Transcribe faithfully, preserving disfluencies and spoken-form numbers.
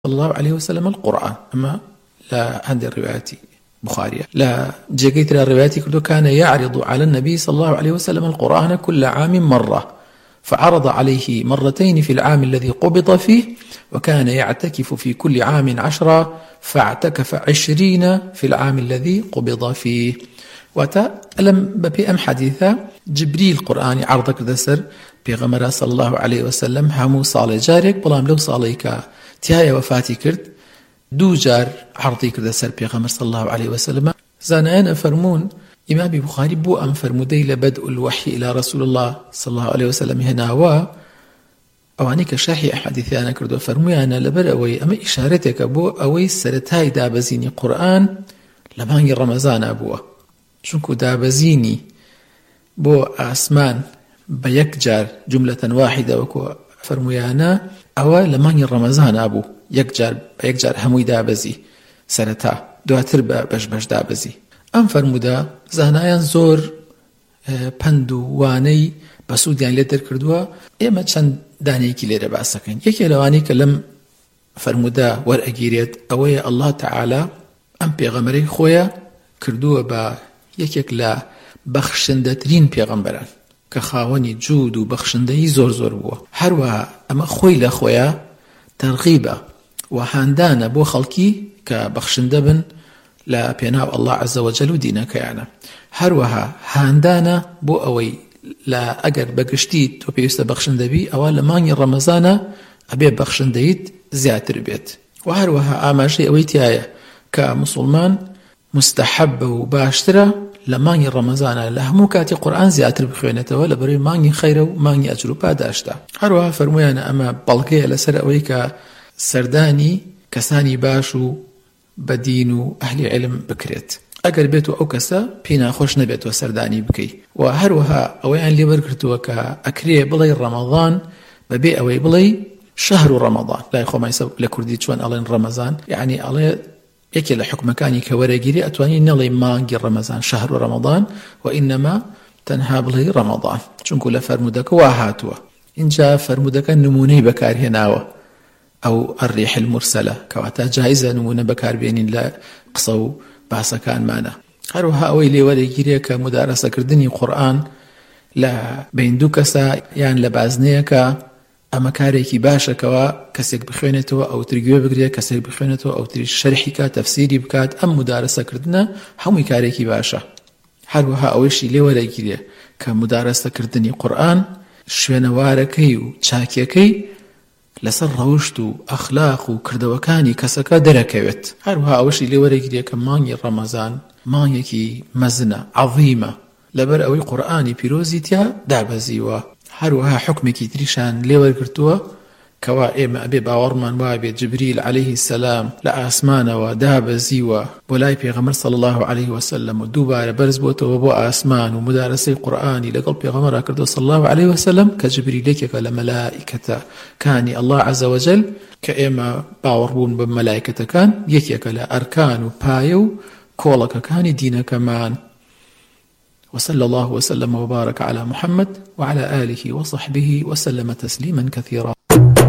صلى الله عليه وسلم القرآن. أما لا عند الروايات بخارية لا جيت إلى الروايات كله كان يعرض على النبي صلى الله عليه وسلم القرآن كل عام مرة، فعرض عليه مرتين في العام الذي قبض فيه، وكان يعتكف في كل عام عشرة، فاعتكف عشرين في العام الذي قبض فيه. وتألم بأم حديثة جبريل قرآن عرضك دسر بغمرة صلى الله عليه وسلم همو صالي جارك بلام لو صاليك تهاية وفاتي كرد دو جار عرضي كرد دسر بغمر صلى الله عليه وسلم. زانيان فرمون إمام بخاري بو أم فرمودي لبدء الوحي إلى رسول الله صلى الله عليه وسلم هنا و أواني كشرحي أحاديثي أنا كردو فرموي أنا لبر أوي أما إشارتك أبو أوي سرتاي دابزيني قرآن لماني رمضان أبوه شنكو دابزيني بو آسمان بيكجار جملة واحدة وكو فرموي أنا أو لماني رمضان أبو يكجار بيكجار هموي دابزي سرتا دواتر باش باش دابزي ئەم فەرموودە زانایان زۆر پند و وانەی بەسوودیان لێ دەرکردووە. ئێمە چەند دانەیەکی لێرە باس دەکەین. یەکێ لەوانەی کە لەم فەرموودە وەرئەگیرێت ئەوەیە ئەڵڵا تەعالا ئەم پێغەمبەرەی خۆیە کردووە بە یەکێک لە بەخشندەترین پێغەمبەران کە خاوەنی جوود و بەخشندەیی زۆر زۆر بووە. هەروەها ئەمە خۆی لە خۆیە تەرغیبە و هاندانە بۆ خەڵکی کە بەخشندە بن لا بيناو الله عز وجل دينك يعني هروها هاندانا بو اوي لا اگر بگشتيت تو بيست بخشن دبي اولا ماني رمضان ابي بخشن ديت زياتر بيت. وهروها اماشي اويتيايا كمسلمان مستحب وباشترة لماني رمضان لهمو كاتي قرآن زياتر بخوينته ولا بري ماني خير وماني اجر باداشتا. هروها فرمويانا اما بلقي لسر اويكا سرداني كساني باشو بدين أهل علم بكريت أجر بيتو أو كسا بينا خوش نبيت وسرداني بكي. وهروها أويان اللي بركرتو كأكريه بلي رمضان ببي أوي بلي شهر رمضان لا يخو ما يسب لكردي شوان ألين رمضان يعني ألي يكي لحكم كاني كوريجيري أتواني نلي مانجي رمضان شهر رمضان وإنما تنهى بلي رمضان شنكو لفرمودك واهاتوا إن جاء فرمودك النموني بكار هناوه أو الريح المرسلة كواتا جائزة نمونا بكار بينين لا قصو باسا كان معنا. هروها أوي لي ولي جيريكا مدارسة كردني قرآن لا بين دو كسا يعني لبازنيكا أما كاريكي باشا كوا كسيك بخوينتو أو تريقيو بقريا كسيك بخوينتو أو تري شرحيكا تفسيري بكات أم مدارسة كردنا همي كاريكي باشا. هروها أويشي لي ولي جيريا كمدارسة كردني قرآن شوينواركي و چاكيكي لسر روشت و أخلاق و كردوكاني كسكا دركوت. هروها أوشي لوريك كم ماني رمضان مانيكي مزنة عظيمة لبر أوي قرآني بيروزيتيا دابزيوا. هروها حكمكي تريشان لوريكتوا كوا إما أبي باورمان وابي جبريل عليه السلام لأسمان ودابزيوا بولاي بيغمر صلى الله عليه وسلم ودوبار برزبوت وبو أسمان ومدارسي قرآني لقل بيغمر أكردو صلى الله عليه وسلم كجبريل لك لملائكة كان الله عز وجل كإما باوربون بملائكة كان يكيك لأركان بايو كولك كان دين كمان. وصلى الله وسلم وبارك على محمد وعلى آله وصحبه وسلم تسليما كثيرا.